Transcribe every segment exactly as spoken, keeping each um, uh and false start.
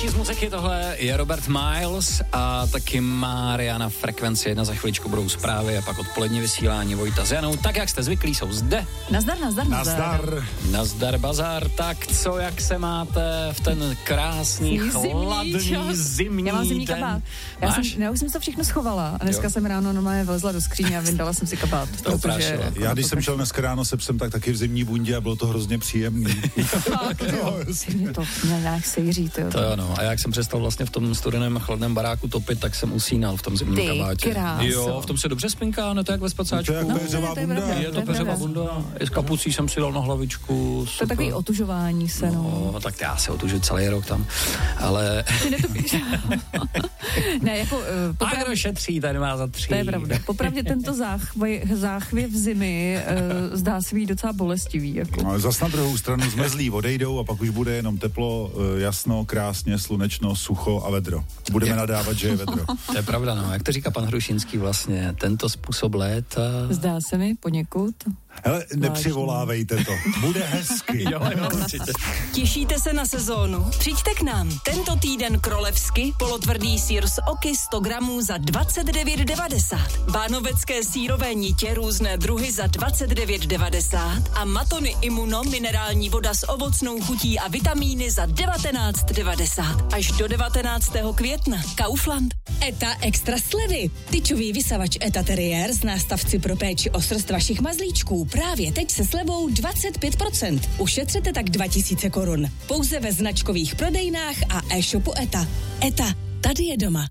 nejnovější z muziky, tohle je Robert Miles a taky Mariana Frekvenci jedna, za chviličku budou zprávy a pak odpolední vysílání Vojta s Janou, tak jak jste zvyklí, jsou zde. Nazdar, nazdar, nazdar. Nazdar. Nazdar bazar, tak co, jak se máte v ten krásný, chladný, zimní Já mám zimní den? kabát. Já, jsem, já už jsem to všechno schovala a dneska jo. jsem ráno normálně vlezla do skříně a vyndala jsem si kabát. To protože, Já když jsem šel dneska ráno se psem, tak taky v zimní bundě a bylo to hrozně příjemný. Fakt, jo. Mě to mě nějak sejří, to jo. To jo, no. A jak jsem přestal vlastně v tom studeném chladném baráku topit, tak jsem usínal v tom zimním Ty kabátě. kráso. Jo, v tom se dobře spinká, ne to jak ve spacáčku. To je jak péřová bunda. Je to péřová bunda. I s kapucí jsem si dal na hlavičku. To je takový otužování se, no. No, tak já se otužu celý rok tam, ale... Ty netopíš. Ne, jako... Uh, popravdě... A kdo šetří, tady má za tři. To je pravda. Popravdě tento záchvy, záchvěv zimy uh, zdá se být docela bolestivý. Jako. No, zas na druhou stranu zmezlí odejdou a pak už bude jenom teplo, uh, jasno, krásně, slunečno, sucho a vedro. Budeme nadávat, že je vedro. To je pravda, no. Jak to říká pan Hrušínský vlastně, tento způsob léta... Zdá se mi poněkud. Hele, nepřivolávejte to. Bude hezky. Jo, jo, určitě. Těšíte se na sezónu? Přijďte k nám. Tento týden krolevsky, polotvrdý sýr z oky sto gramů za dvacet devět devadesát. Bánovecké sýrové nitě různé druhy za dvacet devět devadesát a matony Immuno minerální voda s ovocnou chutí a vitamíny za devatenáct devadesát. Až do devatenáctého května. Kaufland. Eta extra slevy. Tyčový vysavač Eta Terrier z nástavci pro péči o srst vašich mazlíčků právě teď se slevou dvacet pět procent. Ušetřete tak dva tisíce korun. Pouze ve značkových prodejnách a e-shopu Eta. Eta, tady je doma.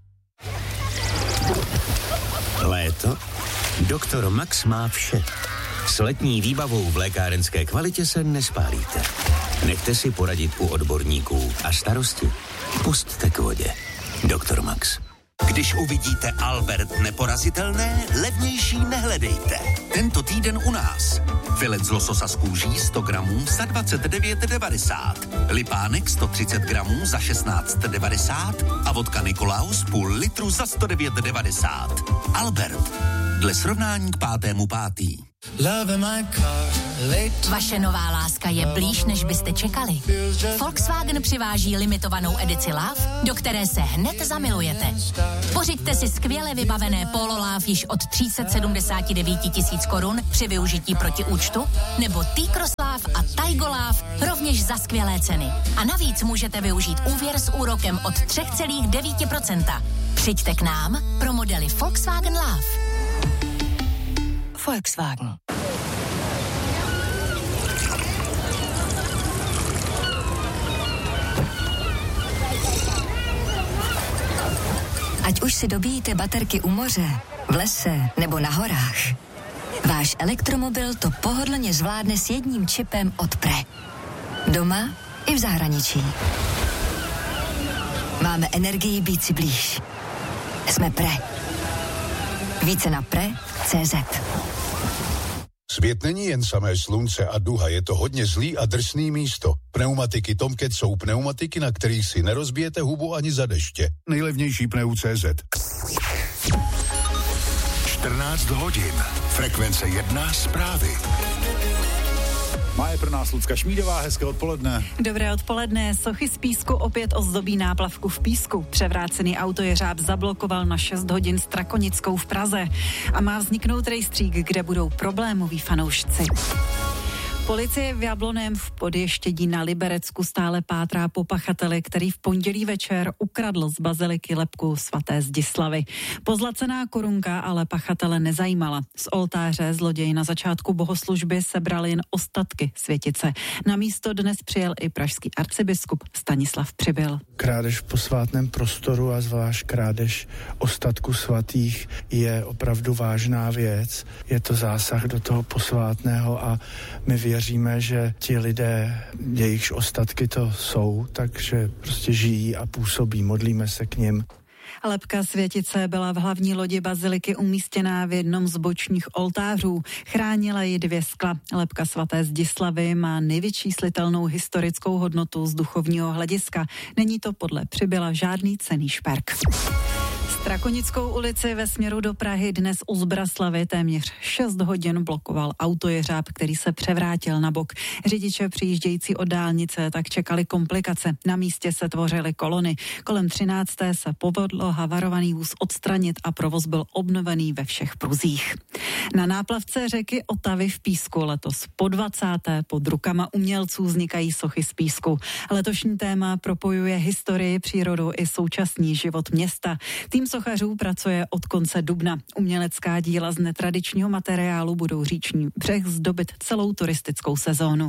Léto? Doktor Max má vše. S letní výbavou v lékárenské kvalitě se nespálíte. Nechte si poradit u odborníků a starosti pusťte k vodě. Doktor Max. Když uvidíte Albert neporazitelné, levnější nehledejte. Tento týden u nás. Filet z lososa z kůží sto gramů za dvacet devět devadesát. Lipánek sto třicet gramů za šestnáct devadesát a vodka Nikolaus půl litru za sto devět devadesát. Albert. Dle srovnání k pátému pátý. Vaše nová láska je blíž, než byste čekali. Volkswagen přiváží limitovanou edici Love, do které se hned zamilujete. Pořiďte si skvěle vybavené Polo Love již od tři sta sedmdesát devět tisíc korun při využití protiúčtu, nebo T-Cross Love a Taigo Love rovněž za skvělé ceny. A navíc můžete využít úvěr s úrokem od tři celá devět procenta. Přijďte k nám pro modely Volkswagen Love. Volkswagen. Ať už si dobíjíte baterky u moře, v lese nebo na horách, váš elektromobil to pohodlně zvládne s jedním čipem od Pre. Doma i v zahraničí. Máme energii být si blíž. Jsme Pre. Více na pre tečka cé zet. Svět není jen samé slunce a duha, je to hodně zlý a drsný místo. Pneumatiky Tomcat jsou pneumatiky, na kterých si nerozbijete hubu ani za deště. Nejlevnější pneu tečka cé zet. čtrnáct hodin. Frekvence jedna zprávy. Má je pro nás Lucka Šmídová, hezké odpoledne. Dobré odpoledne, sochy z písku opět ozdobí náplavku v písku. Převrácený auto Jeřáb zablokoval na šest hodin Strakonickou v Praze a má vzniknout rejstřík, kde budou problémoví fanoušci. Policie v Jabloném v Podještědí na Liberecku stále pátrá po pachateli, který v pondělí večer ukradl z baziliky lebku svaté Zdislavy. Pozlacená korunka ale pachatele nezajímala. Z oltáře zloděj na začátku bohoslužby sebral jen ostatky světice. Na místo dnes přijel i pražský arcibiskup Stanislav Přibyl. Krádež v posvátném prostoru a zvlášť krádež ostatku svatých je opravdu vážná věc. Je to zásah do toho posvátného a my věříme, že ti lidé, jejichž ostatky to jsou, takže prostě žijí a působí. Modlíme se k nim. Lebka světice byla v hlavní lodi baziliky umístěná v jednom z bočních oltářů. Chránila ji dvě skla. Lebka svaté Zdislavy má nevyčíslitelnou historickou hodnotu z duchovního hlediska. Není to podle Přibyla žádný cenný šperk. Strakonickou ulici ve směru do Prahy dnes u Zbraslavy téměř šest hodin blokoval autojeřáb, který se převrátil na bok. Řidiče přijíždějící od dálnice tak čekali komplikace. Na místě se tvořily kolony. Kolem třinácté se povedlo havarovaný vůz odstranit a provoz byl obnovený ve všech pruzích. Na náplavce řeky Otavy v Písku letos po dvacáté pod rukama umělců vznikají sochy z písku. Letošní téma propojuje historii, přírodu i současný život města. Tým sochařů pracuje od konce dubna. Umělecká díla z netradičního materiálu budou říční břeh zdobit celou turistickou sezónu.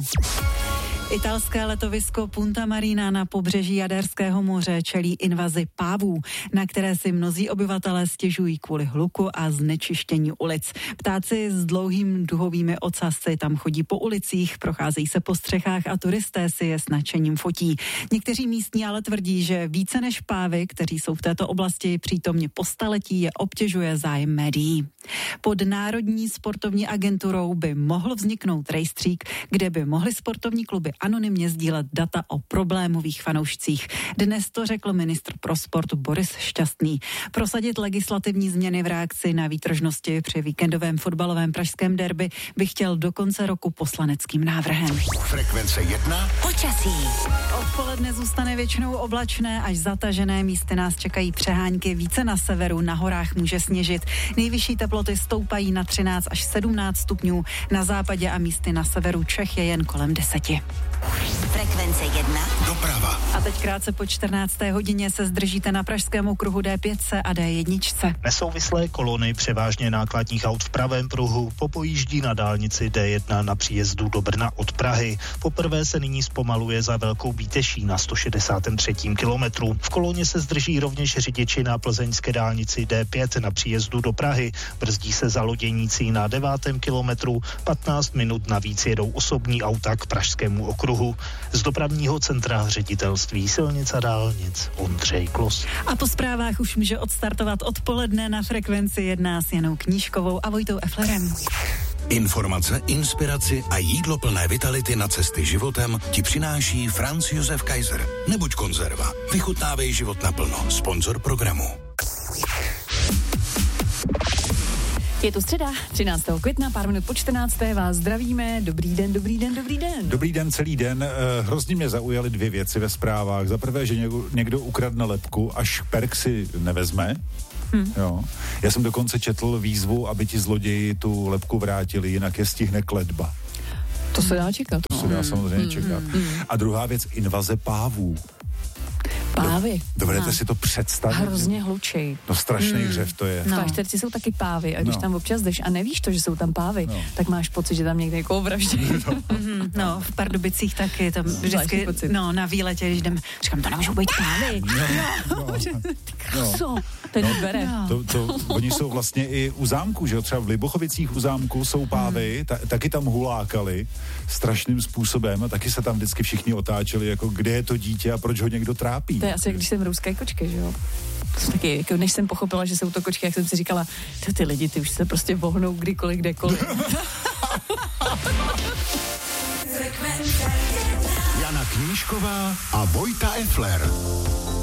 Italské letovisko Punta Marina na pobřeží Jaderského moře čelí invazi pávů, na které si mnozí obyvatelé stěžují kvůli hluku a znečištění ulic. Ptáci s dlouhými duhovými ocasy tam chodí po ulicích, procházejí se po střechách a turisté si je s nadšením fotí. Někteří místní ale tvrdí, že více než pávy, kteří jsou v této oblasti přítomně po staletí, je obtěžuje zájem médií. Pod Národní sportovní agenturou by mohl vzniknout rejstřík, kde by mohly sportovní kluby anonymně sdílet data o problémových fanoušcích. Dnes to řekl ministr pro sport Boris Šťastný. Prosadit legislativní změny v reakci na výtržnosti při víkendovém fotbalovém pražském derby by chtěl do konce roku poslaneckým návrhem. Frekvence jedna. Počasí. Odpoledne zůstane většinou oblačné až zatažené, místy nás čekají přehánky, více na severu, na horách může sněžit. Nejvyšší teploty stoupají na třináct až sedmnáct stupňů, na západě a místy na severu Čech je jen kolem deseti. Frekvence jedna. Doprava. A teď krátce po čtrnácté hodině se zdržíte na pražském okruhu D pět a D jedna. Nesouvislé kolony převážně nákladních aut v pravém pruhu popojíždí na dálnici D jedna na příjezdu do Brna od Prahy. Poprvé se nyní zpomaluje za Velkou Bíteší na sto šedesátém třetím kilometru. V koloně se zdrží rovněž řidiči na plzeňské dálnici D pět na příjezdu do Prahy. Brzdí se za Loděnicí na devátém kilometru, patnáct minut navíc jedou osobní auta k pražskému okruhu. Z dopravního centra ředitelství silnic a dálnic Ondřej Klos. A po zprávách už může odstartovat odpoledne na Frekvenci jedna s Janou Knížkovou a Vojtou Eflerem. Informace, inspiraci a jídlo plné vitality na cesty životem ti přináší Franz Josef Kaiser. Nebuď konzerva. Vychutnávej život naplno. Sponzor programu. Je to středa, třináctého května, pár minut po čtrnácté vás zdravíme. Dobrý den, dobrý den, dobrý den. Dobrý den, celý den. Hrozně mě zaujaly dvě věci ve zprávách. Za prvé, že někdo, někdo ukradne lebku a šperk si nevezme. Hmm. Jo. Já jsem dokonce četl výzvu, aby ti zloději tu lebku vrátili, jinak je stihne kletba. To se dá čekat. To se dá hmm. samozřejmě hmm. čekat. Hmm. A druhá věc, invaze pávů. Pávy. Dovedete no. si to představit? Hrozně hlučej. No strašný mm. hřev to je. No. V Klášterci jsou taky pávy a když no. tam občas jdeš a nevíš to, že jsou tam pávy, no. tak máš pocit, že tam někde někoho vraždí. No. mm, no, v Pardubicích taky, tam vždycky, no, na výletě, když jdem, říkám, to nemůžou být pávy. No, no, no, ty kraso, no. ten no, bere. No. To, to, oni jsou vlastně i u zámku, že jo, třeba v Libochovicích u zámku jsou pávy, mm. ta, taky tam hulákali strašným způsobem a taky se tam vždycky všichni otáčeli, jako kde je to dítě a proč ho někdo trápí. To je asi, když jsem ruské kočky, že jo? To taky, jako než jsem pochopila, že jsou to kočky, jak jsem si říkala, ty, ty lidi, ty už se prostě vohnou kdykoliv, kdekoliv. Jana Knížková a Vojta Efler.